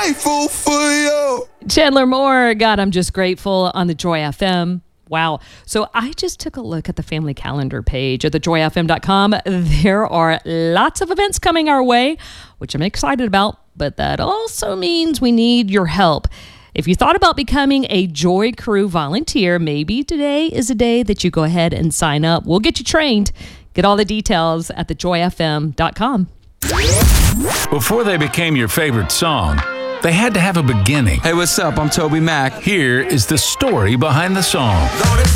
grateful for you. Chandler Moore, God, I'm just grateful on the Joy FM. Wow. So I just took a look at the family calendar page at thejoyfm.com. There are lots of events coming our way, which I'm excited about, but that also means we need your help. If you thought about becoming a Joy Crew volunteer, maybe today is a day that you go ahead and sign up. We'll get you trained. Get all the details at thejoyfm.com. Before they became your favorite song, they had to have a beginning. Hey, what's up? I'm Toby Mac. Here is the story behind the song. Though the